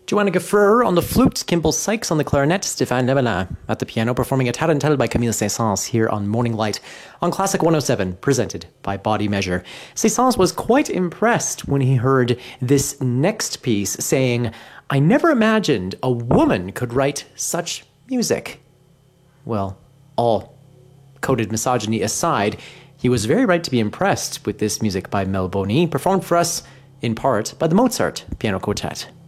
Joanna Gaffer on the flute, Kimball Sykes on the clarinet, Stéphane Lebelin at the piano, performing a Tarantelle by Camille Saint-Saëns here on Morning Light on Classic 107, presented by Body Measure. Saint-Saëns was quite impressed when he heard this next piece, saying, "I never imagined a woman could write such music." Well, all coded misogyny aside, he was very right to be impressed with this music by Mel Boni, performed for us in part by the Mozart Piano Quartet.